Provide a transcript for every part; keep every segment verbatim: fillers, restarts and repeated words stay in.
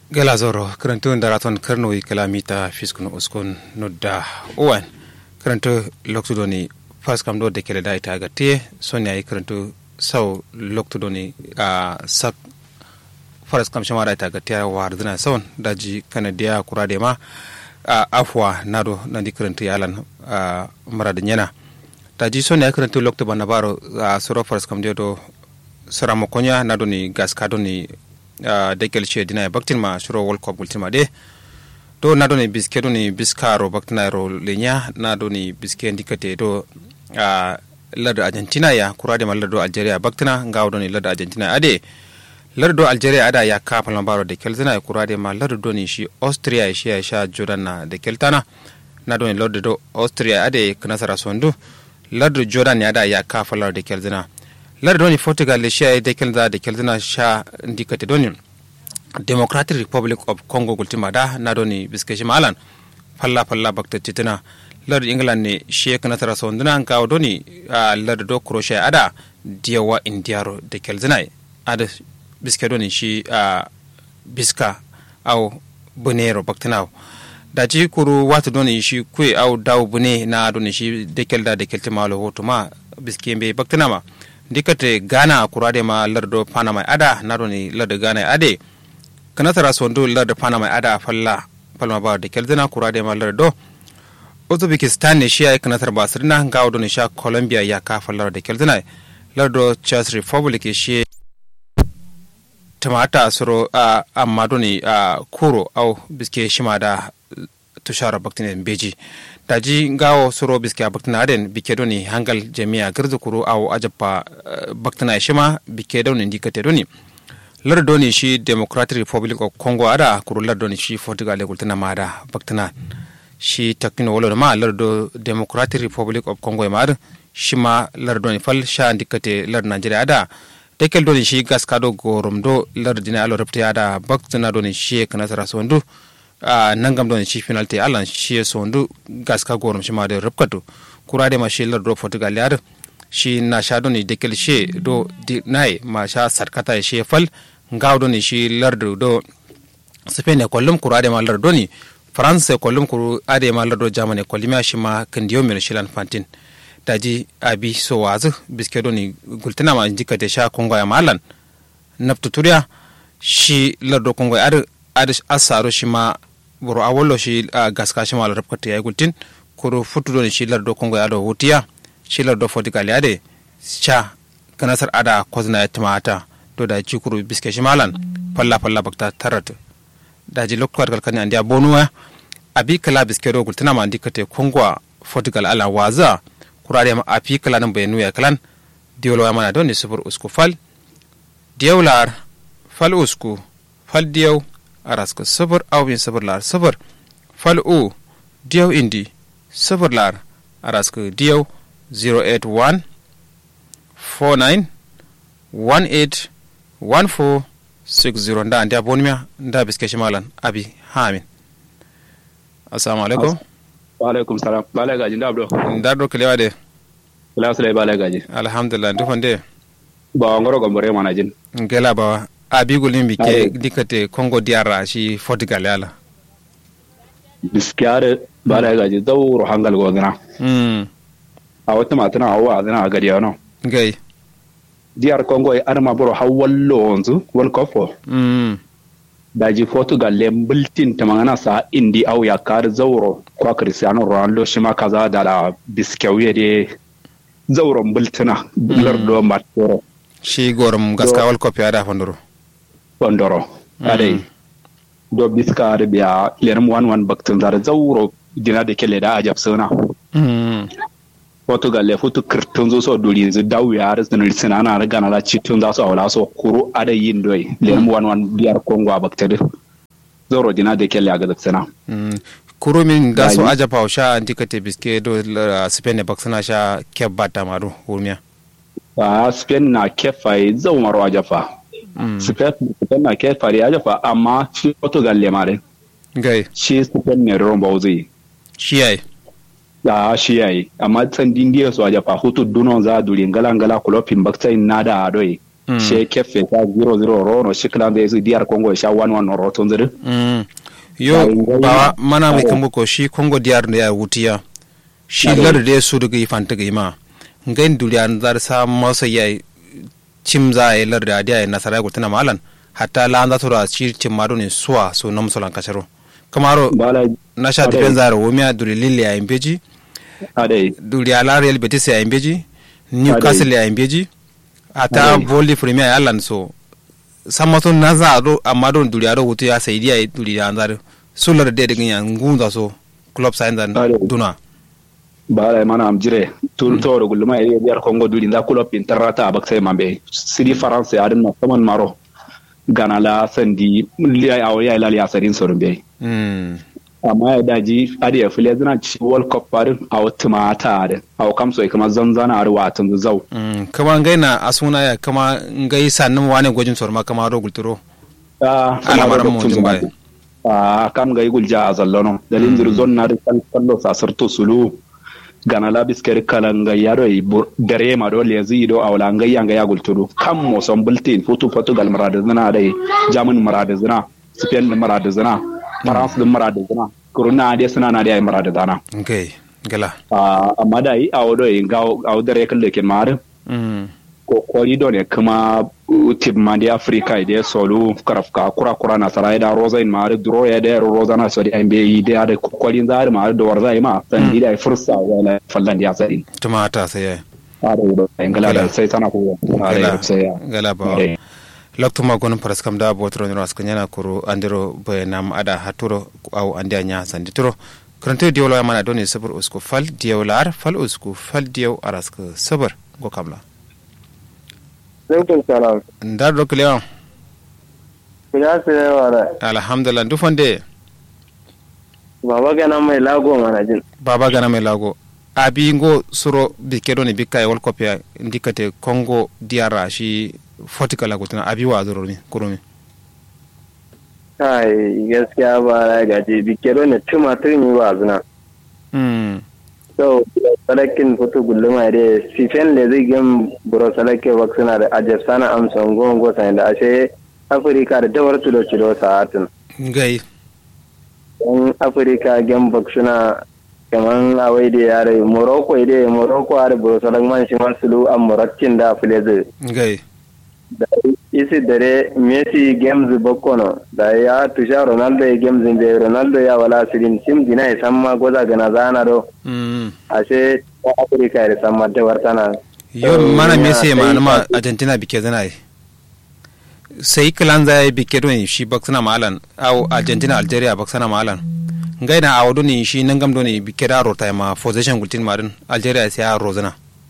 gela zoro karanto ndaraton karno i kalamita fiskun uskun nodda owan karanto loktudoni fas kam do de kele dai taga te sonya i karanto saw loktudoni a sak faras kam shama dai taga te wardina sawn daji kanadia kurade ma a afwa nado nandi karanto yalan a marad nyana daji sonya karanto lokto banabaro a soro faras kam do saramo konya nado ni gas kadoni Uh, dekel che dina baktin ma shuro world cup ultima de do na do ni biske do ni biskaro baktina ro lenya na do ni biske ndikate do uh, lado argentina ya kurade ma lado algeria baktina ngaw do ni lado argentina ade lado algeria ada ya ka palambaro dekel zina kurade ma lado do ni shi austria shi ya sha jordan na dekel tana na do ni lado do austria ade kanasara sondu lado jordan ya ada ya ka palambaro dekel zina lar doni Portugal le sha de kelda de keldana sha ndikate doni Democratic Republic of Congo gultima da na doni biske malan falla falla bakta titina lar England ne she kana tara sonduna ka doni lar do Croatia ada diawa indiaro de keldana ada biske doni shi biska au bunero baktanao da ji kuru wata doni shi kwe au daw bune na doni shi de kelda de keltima lo hotuma biske be baktanama dikate Ghana kurade ma lardo Panama ada naroni lardo Ghana ade kanatara sondo lardo Panama ada falla palma ba de keldana kurade ma lardo Uzbekistan ne shi ay kanatar basirna gawdo ne sha Colombia ya ka falla de keldana lardo Czech Republic shi tamata soro a amma doni a kuro au biske shima da tushara baktine beji daji gawo soro biske baktina den bike doni hangal jami'a garzu kuro aw ajappa baktina shima bike doni ndikate doni lar doni shi Democratic Republic of Congo ada kuro lar doni shi Portugal le gultana mada baktina shi takino wolo ma lar do Democratic Republic of Congo ma shima lar doni fal sha ndikate lar Nigeria ada tekel doni shi gaskado goromdo lar dina alo repte ada baktina doni shi kana sara sondu a nangam don shi penalty alan shi sondu gaska gorum shi ma de rubkatu kurade ma shi lar do Portugal yar shi na sha don dekel she do nai ma sha sarkata she fal ngaw don shi lar do Spain e kollum kurade ma lar doni France e kollum kuru ade ma lar do Germany kollima shi ma kandiyo min shilan fantin daji abi so wazu biske doni gultina ma jikate sha kongo ya malan naftuturiya shi lar do kongo ar ar asaro shi ma boro awollo shi gaska shi mal rabkata ya gultin kuro futudo ni shi lar do kongo ya do hutiya shi lar do Portugal ya de cha kanasar ada kozna ya tamata do da ci kuro biske shi malan falla falla bakta tarat daji lokwar kalkan andiya bonuwa abi kala biske do gultina ma ndikate kongo Portugal ala waza kurade ma api kala nan bayanu ya kalan diolo ya mana don ni sufur usku fal diolar fal usku fal diyaw araska sabar awin sabar lar sabar fal o diyaw indi sabar lar araska diyaw zero eight one four nine one eight one four six zero nda nda bonmia nda biske shimalan abi hamin assalamu alaikum wa alaikum salam bala gaji nda abdo nda do klewa de la sala bala gaji alhamdulillah ndufande ba ngoro gombore manajin ngela ba abigul ni bike dikate Congo diara shi Portugal yala biskare bala gaji dawro hangal godana mm a wata matana hawa adana gadi yano gai diar Congo e arma boro hawallo onzu won kofo mm daji Portugal le bultin tamangana sa indi au ya kar zawro kwa Cristiano Ronaldo shima kaza dala biskawiye de zawro bultina lardo matoro shi gorum gaska wal kopi ada fondoro fondoro ade do biska arabia lerum wan wan baktin dar zawro dina de kele da ajab sona mm Portugal le futu kirtun zo so duri zu daw ya ras na lisana na raga na citun za su awla so kuro ada yin doy lerum wan wan biyar Congo bakte zawro dina de kele aga daksana mm kuro min da so aja pausha ndikate biske do Spain baksana sha kebata maru urmiya a Spain na kefa zau maro ajafa Spain na kefa ya ajafa amma shi Portugal le mare gai shi Spain ne rombo zai shi yayi da shi yayi amma san dindiya so ajafa hutu dunon za duri ngala ngala kulopin baktai nada adoi she kefe ta zero zero rono shiklan da yasu diyar Congo sha one one roton zuru yo ba mana mai kambo ko shi Congo diyar da ya wutiya shi lar da su daga ifanta ga ima ngain duriya zar sa masa yayi cimza ya lar da dia nasara ko tana malan hatta la anda tura shi cimmado ne suwa so na musulan kasharo kamaro na sha defensa ro miya duri lille ya imbeji ade duri ala Real Betis ya imbeji Newcastle ya imbeji ata volley premier ya lan so samato naza do amma don duri aro wutu ya sai dia duri ya andar sular de de ya ngunza so club saindan duna bara mana am jire tul to ro gulma e biyar Congo duri da club interrata abak sai mambe sidi France adin na saman maro gana la sandi liya awo ya ilali asarin sorbe mm amma ya daji adi ya fule zina ci world cup parin awo tumata da awo kamso kuma zanzana arwa tun zau mm kama ngaina asuna ya kama ngai sannin wane gojin sorma kama ro gulturo ah ala maram mo jumbai ah kam ngai gulja azallono dalin zur zonna da kallo sasarto sulu gana labis kere kalanga yaro i dare ma do lezi do awla ngai yanga ya gultudu kam mo son bulletin foto Portugal marada zina dai German marada zina Spain marada zina France marada zina corona dai suna na dai marada zana okay gala ah amma dai awodo i gaw aw dare kalle ke mar mm ko korido ne kuma tip mandi Africa ide solu karafka kura kura na sarai da roza in mar duro ya da roza na so di N B A ide da kolin zar mar da warza ma san di da fursa wala fallan ya sai tumata sai ya are do engala da sai sana ko are sai ya gala ba loktuma gon paraskam da botro ni raskan yana kuro andiro bayanam ada haturo au andia nya sanditro krante diolo mana doni sabur usko fal diolar fal usko fal dio araska sabar go kamla Alaikum salam. Ndar do kliya. Kuya sai wala. Alhamdulillah du fonde. Baba gana mai lago mana jin. Baba gana mai lago. Abi ngo suro bikedo ni bikka wal kopya ndikate Congo diara shi fotikala gutuna abi wa zuro ni kurumi. Kai gaskiya ba ga je bikedo ne tuma tuni wa zuna. Mm. So salakin foto gulluma da sifen le zai gam buro salake waksuna da ajasana amsan gongo sai da ashe Afrika da dawar tudo cido sa'atin. Gai. In Afrika gam baksuna kaman awai da yare Morocco ide Morocco are buro salakman shi masulu am Moroccan da fuleze. Gai. Da isi dare Messi games bakkono da ya tusha Ronaldo ya games da Ronaldo ya wala sirin sim dina ya samma goza gana zana do Mm. ashe ta Afrika ya samma da wartana Yo mana Messi ma na Argentina bike zanai. Sai kilanza ya bike don shi baksana malan au Argentina Algeria baksana malan. Ngai na awodo ni shi nangam do ni bike da rota ma position gultin marin Algeria sai ya rozana.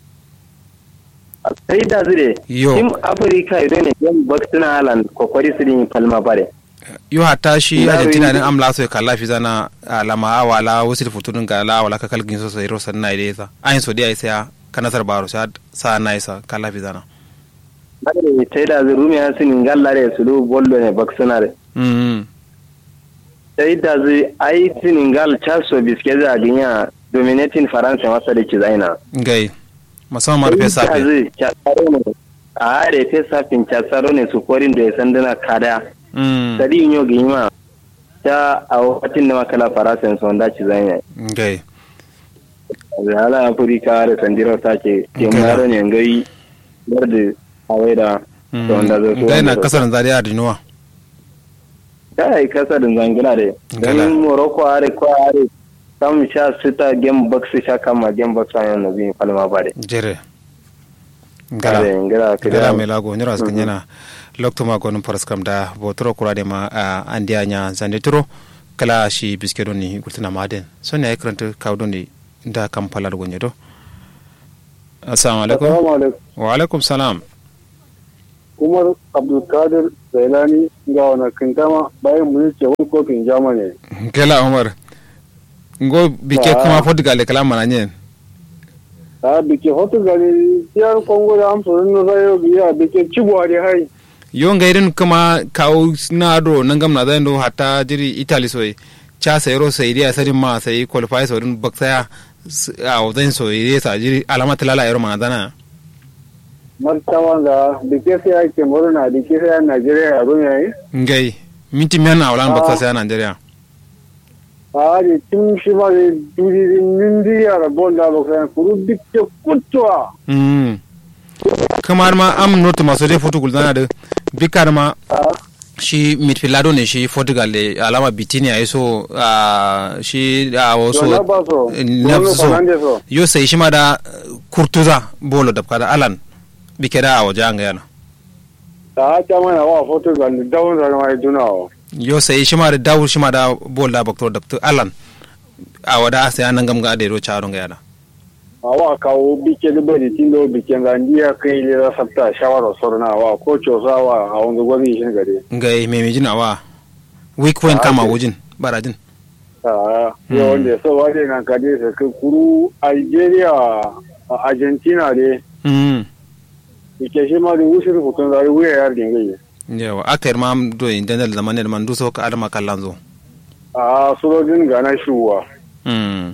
sai da zire Yo. tim Afrika idan ne yan baksana halan kokori sirin palma bare Yo hatta shi Ina Argentina wi- din amla so kala fi zana alama awala wasil futun ga la wala ka kalgin so sai rosan na idesa. Ayin so dia sai kanasar baro sa sa na isa kala fi zana. bare sai da zuru mi hasin gallare sulu bollo ne baksana re Mm. sai da zai ai Senegal chaso biskeza ginya dominating France masa da kizaina Ngai. Musamman rufe safe. a are fe safin casaro ne su korin da ya sanduna kada Mm. sadi yin yogi ma ta a wakatin da makala farasin son daci zanya Ngai. ala afirka da sandira ta ce ke maro ne ngai garda awai da wanda zai Ngai na kasar Zaria da Nuwa. ta yi kasar zangina da Gala. don morocco are ko are sam sha sita game box sha kama game box an na bin falma bare Jere. Gala, Ngala. ngala, Ngala kira. me lago nyira skan yana. Lokto ma gonum paraskam da botoro kurade ma a andiya nya zande turo kala shi biskedo ni gultina maden. So ne ekranta kawdo ni da kampala do gonyedo. Assalamu alaikum. Assalamu alaikum. Wa alaikum salam. Umar Abdulkadir Zailani ga wani kankama bayan mun ce wani kofin Germany. Kela Umar. Ngo bike Ba. kuma Portugal kala mananye. A bike hotu gari siyar Congo da amsa rin rayo biya bike cibuwa da hai. Yo ngairin kuma kawo na do nangam na zando hatta jiri Italy soy. Cha sayro sai dia sarin ma sai qualify so din baksaya a wadan so ire sa jiri alama talala yaro ma dana. martawa ga dike sai ake murna dike sai Najeriya a duniya yi ngai minti men na wala bakta sai Najeriya a de tun shi ma de duri nindi ya rabon da bakta kuru dike kutwa mm kamar ma am note maso de foto guldana da bikar ma shi midfilado ne shi Portugal le alama bitini ya so shi a wasu nafso yo sai shi ma da kurtuza bolo da kada alan bike da a waje an ga yana ta ta mana wa Portugal da dawon da mai dunawa yo sai shi ma da dawo shi ma da bol da bakto da alan a wada sai an gamga da ro charon ga yana awa kawo bike da bari tindo bike zandiya kai le da sabta shawara sorna wa ko chosawa a wanda gwani shin gare ngai me mejin awa week point kama wujin barajin ah yo wanda so wade nan kade sai kuru Algeria Argentina de mm ike shi ma da wushir hutun zari wuya yar dingai yawa akar ma do indal zaman da man duso ka adama kallanzo ah surojin gana shuwa mm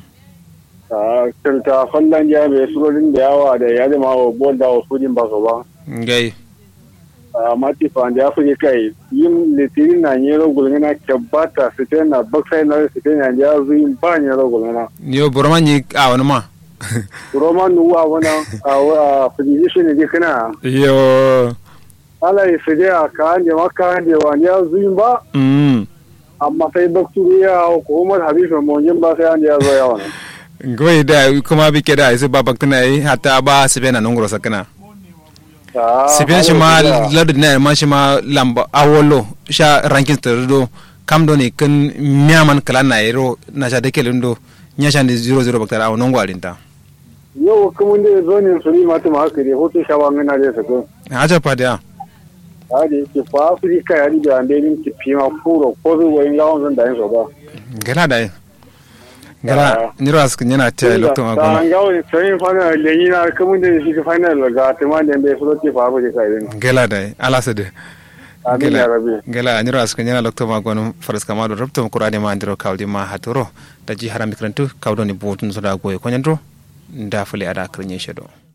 ta fallan ya bai surorin da yawa da ya zama wa bolda wa sujin ba su ba. Gai. Mati fan da ya fi kai yin litirin na yi rogul na kyabata su ta yana baksai na su ta yana ya zuyi ba ne rogul na. Yo burman yi a wani ma. Roman nuwa wani a position ne kana. Yo. Ala yi su da ka hanje maka hanje wani ya zuyi ba. Amma sai bakturiya ko umar habibu mawajin ba sai hanje ya zo yawa. Goyi da kuma bike da isu babak tana yi hatta ba su bena nungro sakana su bena shi ma ladu na ma shi ma lamba awolo sha rankin tardo kam do ne kan miyaman kala na yero na sha dake lindo nya sha ni zero zero baktara a nungwa rinta yau kuma da zo ne su ni mata ma haka ne hoto shawa ngana da sako aja padia ade ki fa Afrika ya da ande ni ki pima furo ko zo wayin gawon zan da yin so ba gala da gara niro askin yana ta lokto ma gona ga wani sai fana lenyi na kuma da shi final ga tuma da bai so ke faru da kai gela da ala sade amin ya rabbi gela niro askin yana lokto ma gona faras kama do rabto kurade ma ndiro kawdi ma hatoro da ji haram mikrantu kawdo ni botun so da goye konyandro nda fule ada kranye shedo